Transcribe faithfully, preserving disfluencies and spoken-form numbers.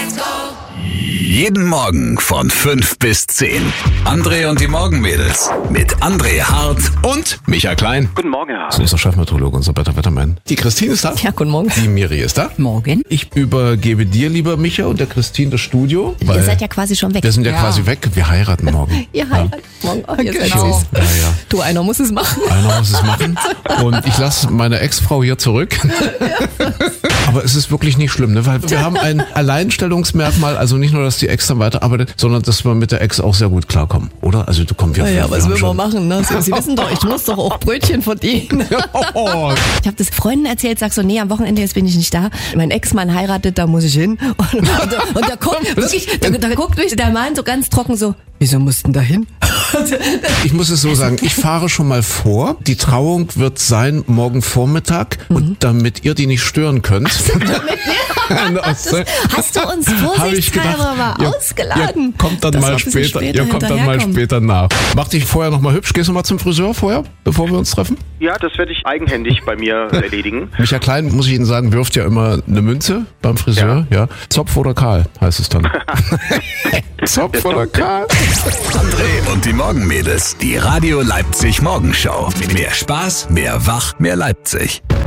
Jeden Morgen von fünf bis zehn. André und die Morgenmädels mit André Hart und Micha Klein. Guten Morgen, Herr. Das ist unser Chefmeteorologe, unser Better Wetterman. Die Christine ist da. Ja, guten Morgen. Die Miri ist da. Morgen. Ich übergebe dir, lieber Micha, und der Christine das Studio. Ihr seid ja quasi schon weg. Wir sind ja, ja quasi weg. Wir heiraten morgen. Ihr heiratet morgen. Oh, ihr seid Genau. süß. Ja, ja. Du, einer muss es machen. Einer muss es machen. Und ich lasse meine Ex-Frau hier zurück. Aber es ist wirklich nicht schlimm, ne? Weil wir haben ein Alleinstellungsmerkmal, also nicht nur, dass die Ex dann weiterarbeitet, sondern dass wir mit der Ex auch sehr gut klarkommen, oder? Also du kommst ja. Ja, was wir will man machen, ne? Sie, Sie wissen doch, ich muss doch auch Brötchen verdienen. Oh. Ich habe das Freunden erzählt, sag so, nee, am Wochenende jetzt bin ich nicht da. Mein Ex-Mann heiratet, da muss ich hin. Und, und, und da guckt wirklich, da, da guckt mich der Mann so ganz trocken so, wieso mussten da hin? Ich muss es so sagen, ich fahre schon mal vor. Die Trauung wird sein morgen Vormittag. Mhm. Und damit ihr die nicht stören könnt. hast, hast du uns vorsichtshalber mal ihr, ausgeladen? Ihr kommt dann das mal später, später, ihr kommt dann mal später nach. Mach dich vorher noch mal hübsch. Gehst du mal zum Friseur vorher, bevor wir uns treffen? Ja, das werde ich eigenhändig bei mir erledigen. Micha Klein, muss ich Ihnen sagen, wirft ja immer eine Münze beim Friseur. Ja. Ja. Zopf oder Karl heißt es dann. Zopf oder Karl? André und die Morgenmädels. Die Radio Leipzig Morgenschau. Mehr Spaß, mehr Wach, mehr Leipzig.